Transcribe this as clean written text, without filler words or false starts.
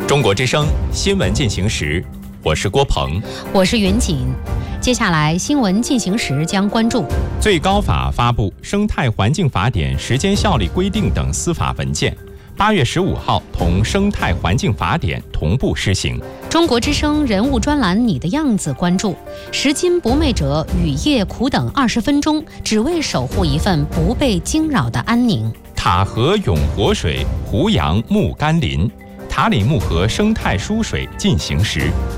中国之声新闻进行时，我是郭鹏， 我是云锦。接下来新闻进行时将关注： 最高法发布《生态环境法典》时间效力规定等司法文件，8月15号同《生态环境法典》同步施行。 中国之声人物专栏你的样子关注拾金不昧者雨夜苦等20分钟，只为守护一份不被惊扰的安宁。 塔河涌活水，胡杨木甘霖，塔里木河生态疏水进行时。